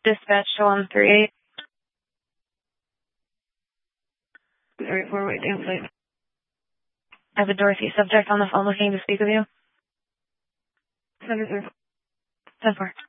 Dispatch to 138. 34, wait, damn flight. I have a Dorothy subject on the phone looking to speak with you. Send it through. 10-4.